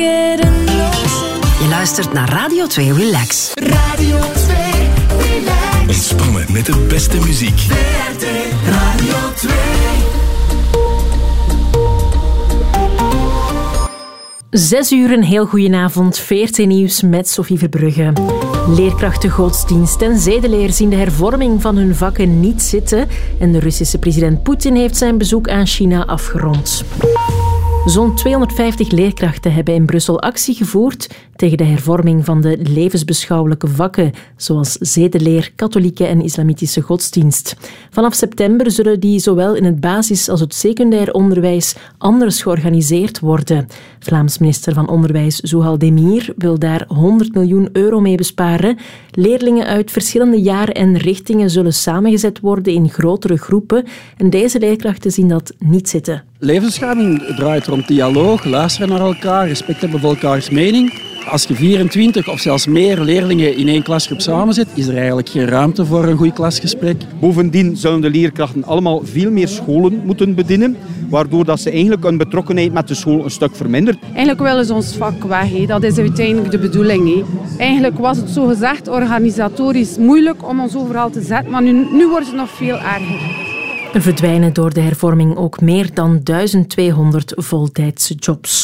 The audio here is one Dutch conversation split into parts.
Je luistert naar Radio 2 Relax. Radio 2 Relax. Ontspannen met de beste muziek. VRT Radio 2. 6 uur, een heel goedenavond. VRT Nieuws met Sophie Verbrugge. Leerkrachten godsdienst en zedeleer zien de hervorming van hun vakken niet zitten en de Russische president Poetin heeft zijn bezoek aan China afgerond. Zo'n 250 leerkrachten hebben in Brussel actie gevoerd tegen de hervorming van de levensbeschouwelijke vakken, zoals zedeleer, katholieke en islamitische godsdienst. Vanaf september zullen die zowel in het basis- als het secundair onderwijs anders georganiseerd worden. Vlaams minister van Onderwijs Zouhal Demir wil daar 100 miljoen euro mee besparen. Leerlingen uit verschillende jaren en richtingen zullen samengezet worden in grotere groepen en deze leerkrachten zien dat niet zitten. Levensbeschouwing draait rond dialoog, luisteren naar elkaar, respect hebben voor elkaars mening. Als je 24 of zelfs meer leerlingen in één klasgroep samenzet, is er eigenlijk geen ruimte voor een goed klasgesprek. Bovendien zullen de leerkrachten allemaal veel meer scholen moeten bedienen, waardoor dat ze eigenlijk hun betrokkenheid met de school een stuk vermindert. Eigenlijk willen ze ons vak weg. Dat is uiteindelijk de bedoeling. Eigenlijk was het zo gezegd organisatorisch moeilijk om ons overal te zetten, maar nu wordt het nog veel erger. Er verdwijnen door de hervorming ook meer dan 1200 voltijdse jobs.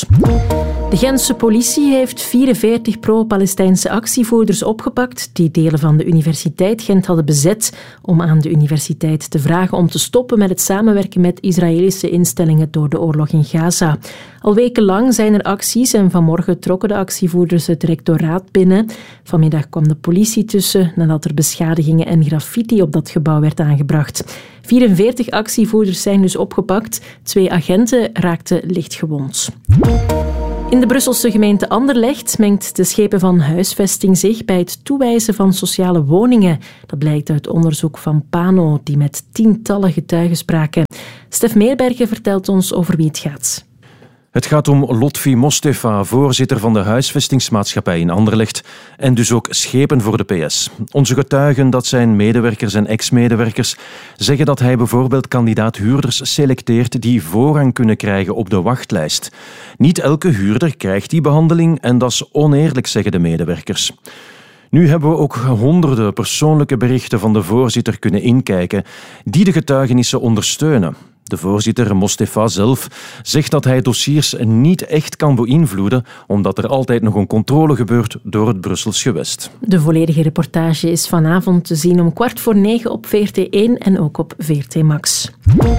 De Gentse politie heeft 44 pro-Palestijnse actievoerders opgepakt die delen van de Universiteit Gent hadden bezet om aan de universiteit te vragen om te stoppen met het samenwerken met Israëlische instellingen door de oorlog in Gaza. Al wekenlang zijn er acties en vanmorgen trokken de actievoerders het rectoraat binnen. Vanmiddag kwam de politie tussen nadat er beschadigingen en graffiti op dat gebouw werd aangebracht. 44 actievoerders zijn dus opgepakt. 2 agenten raakten licht gewond. In de Brusselse gemeente Anderlecht mengt de schepen van huisvesting zich bij het toewijzen van sociale woningen. Dat blijkt uit onderzoek van Pano, die met tientallen getuigen spraken. Stef Meerbergen vertelt ons over wie het gaat. Het gaat om Lotfi Mostefa, voorzitter van de huisvestingsmaatschappij in Anderlecht en dus ook schepen voor de PS. Onze getuigen, dat zijn medewerkers en ex-medewerkers, zeggen dat hij bijvoorbeeld kandidaat-huurders selecteert die voorrang kunnen krijgen op de wachtlijst. Niet elke huurder krijgt die behandeling en dat is oneerlijk, zeggen de medewerkers. Nu hebben we ook honderden persoonlijke berichten van de voorzitter kunnen inkijken die de getuigenissen ondersteunen. De voorzitter, Mostefa zelf, zegt dat hij dossiers niet echt kan beïnvloeden, omdat er altijd nog een controle gebeurt door het Brussels gewest. De volledige reportage is vanavond te zien om 9:15 op VRT1 en ook op VRT Max.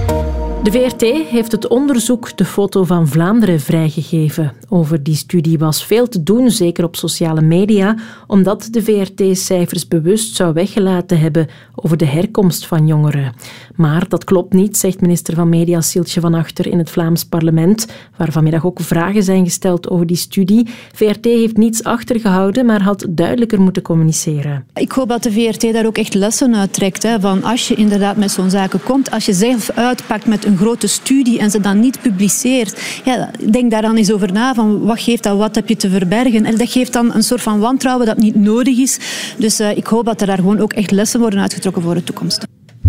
De VRT heeft het onderzoek De Foto van Vlaanderen vrijgegeven. Over die studie was veel te doen, zeker op sociale media, omdat de VRT cijfers bewust zou weggelaten hebben over de herkomst van jongeren. Maar dat klopt niet, zegt minister van Media Sieltje van Achter in het Vlaams parlement, waar vanmiddag ook vragen zijn gesteld over die studie. VRT heeft niets achtergehouden, maar had duidelijker moeten communiceren. Ik hoop dat de VRT daar ook echt lessen uit trekt. Van als je inderdaad met zo'n zaken komt, als je zelf uitpakt met een grote studie en ze dan niet publiceert, denk daar dan eens over na van wat geeft dat, wat heb je te verbergen. En dat geeft dan een soort van wantrouwen dat niet nodig is. Dus ik hoop dat er daar gewoon ook echt lessen worden uitgetrokken voor de toekomst.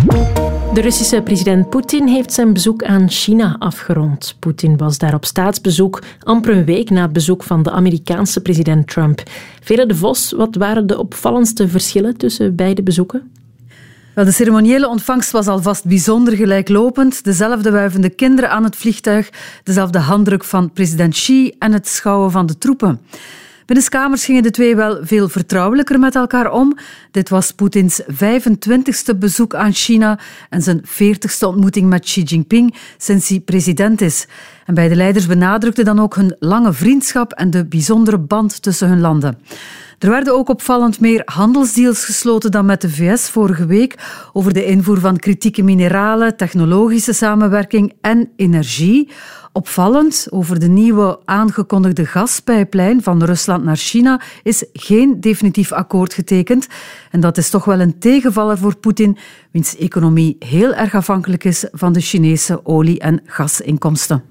De Russische president Poetin heeft zijn bezoek aan China afgerond. Poetin was daar op staatsbezoek, amper een week na het bezoek van de Amerikaanse president Trump. Vere de Vos, wat waren de opvallendste verschillen tussen beide bezoeken? Wel, de ceremoniële ontvangst was alvast bijzonder gelijklopend. Dezelfde wuivende kinderen aan het vliegtuig, dezelfde handdruk van president Xi en het schouwen van de troepen. Binnenskamers gingen de twee wel veel vertrouwelijker met elkaar om. Dit was Poetins 25e bezoek aan China en zijn 40e ontmoeting met Xi Jinping sinds hij president is. En beide leiders benadrukten dan ook hun lange vriendschap en de bijzondere band tussen hun landen. Er werden ook opvallend meer handelsdeals gesloten dan met de VS vorige week over de invoer van kritieke mineralen, technologische samenwerking en energie. Opvallend, over de nieuwe aangekondigde gaspijplijn van Rusland naar China is geen definitief akkoord getekend. En dat is toch wel een tegenvaller voor Poetin, wiens economie heel erg afhankelijk is van de Chinese olie- en gasinkomsten.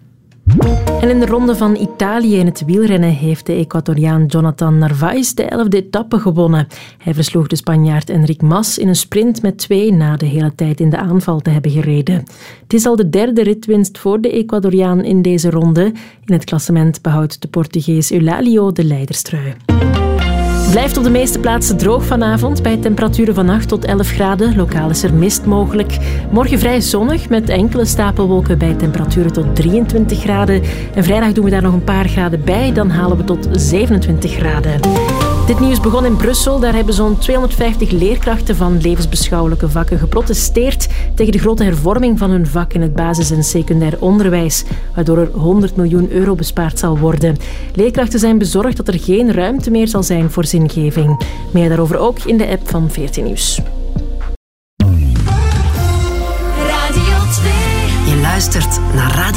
En in de ronde van Italië in het wielrennen heeft de Ecuadoriaan Jonathan Narvaez de 11e etappe gewonnen. Hij versloeg de Spanjaard Enric Mas in een sprint met 2 na de hele tijd in de aanval te hebben gereden. Het is al de 3e ritwinst voor de Ecuadoriaan in deze ronde. In het klassement behoudt de Portugees Eulálio de leiderstrui. Het blijft op de meeste plaatsen droog vanavond bij temperaturen van 8 tot 11 graden. Lokaal is er mist mogelijk. Morgen vrij zonnig met enkele stapelwolken bij temperaturen tot 23 graden. En vrijdag doen we daar nog een paar graden bij. Dan halen we tot 27 graden. Dit nieuws begon in Brussel. Daar hebben zo'n 250 leerkrachten van levensbeschouwelijke vakken geprotesteerd tegen de grote hervorming van hun vak in het basis- en secundair onderwijs, waardoor er 100 miljoen euro bespaard zal worden. Leerkrachten zijn bezorgd dat er geen ruimte meer zal zijn voor zingeving. Meer daarover ook in de app van 14 Nieuws. Radio 2. Je luistert naar Radio